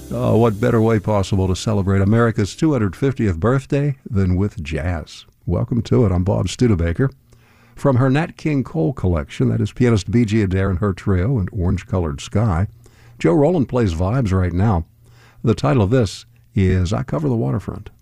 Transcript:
What better way possible to celebrate America's 250th birthday than with jazz? Welcome to it. I'm Bob Studebaker. From her Nat King Cole collection, that is pianist B.G. Adair and her trio and Orange Colored Sky, Joe Roland plays vibes right now. The title of this is I Cover the Waterfront.